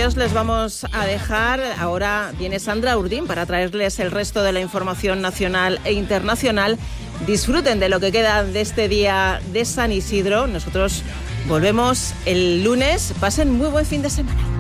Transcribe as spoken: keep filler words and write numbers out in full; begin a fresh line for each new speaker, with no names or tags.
ellos les vamos a dejar. Ahora viene Sandra Urdín para traerles el resto de la información nacional e internacional. Disfruten de lo que queda de este día de San Isidro. Nosotros volvemos el lunes. Pasen muy buen fin de semana.